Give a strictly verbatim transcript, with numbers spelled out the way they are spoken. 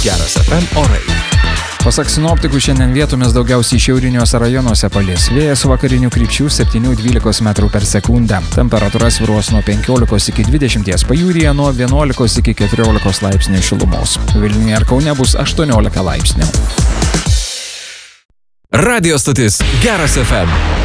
Geras F M orai. Pasak sinoptikų, šiandien vietomis daugiausiai šiauriniuose rajonuose palis. Vėjas vakarinių krypčių septyni dvylika metrų per sekundę. Temperatūra svyruos nuo penkiolikos iki dvidešimties, pajūryje nuo vienuolikos iki keturiolikos laipsnių šilumos. Vilniuje ir Kaune bus aštuoniolika laipsnių. Radio stotis Geras F M.